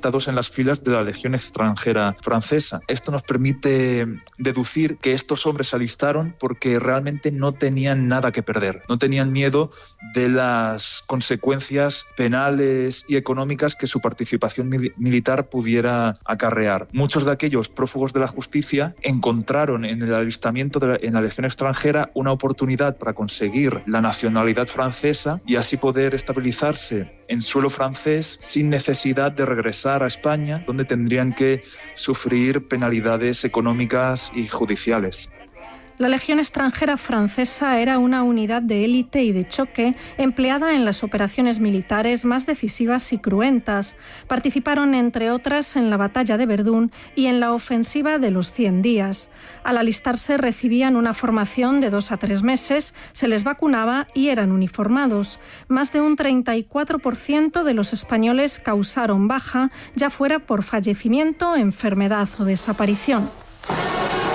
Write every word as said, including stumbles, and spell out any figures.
alistados en las filas de la Legión extranjera francesa. Esto nos permite deducir que estos hombres se alistaron porque realmente no tenían nada que perder, no tenían miedo de las consecuencias penales y económicas que su participación mil- militar pudiera acarrear. Muchos de aquellos prófugos de la justicia encontraron en el alistamiento de la, en la Legión extranjera una oportunidad para conseguir la nacionalidad francesa y así poder estabilizarse en suelo francés sin necesidad de regresar a España, donde tendrían que sufrir penalidades económicas y judiciales. La Legión extranjera francesa era una unidad de élite y de choque empleada en las operaciones militares más decisivas y cruentas. Participaron, entre otras, en la batalla de Verdún y en la ofensiva de los Cien Días. Al alistarse recibían una formación de dos a tres meses, se les vacunaba y eran uniformados. Más de un treinta y cuatro por ciento de los españoles causaron baja, ya fuera por fallecimiento, enfermedad o desaparición.